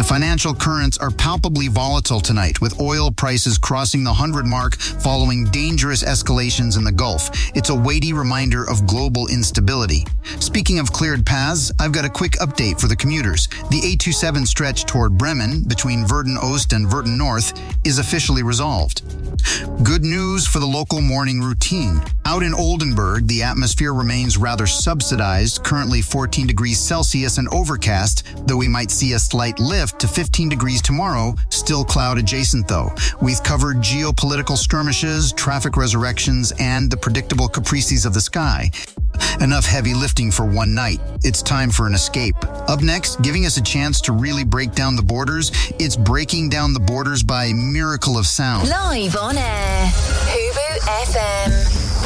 financial currents are palpably volatile tonight, with oil prices crossing the 100 mark following dangerous escalations in the Gulf. It's a weighty reminder of global instability. Speaking of cleared paths, I've got a quick update for the commuters. The A27 stretch toward Bremen, between Virden Oost and Virden North, is officially resolved. Good news for the local morning routine. Out in Oldenburg, the atmosphere remains rather subsidized, currently 14 degrees Celsius and overcast, though we might see a slight lift to 15 degrees tomorrow, still cloud adjacent though. We've covered geopolitical skirmishes, traffic resurrections, and the predictable caprices of the sky. Enough heavy lifting for one night. It's time for an escape. Up next, giving us a chance to really break down the borders, it's Breaking Down the Borders by Miracle of Sound. Live on air, Hubu FM.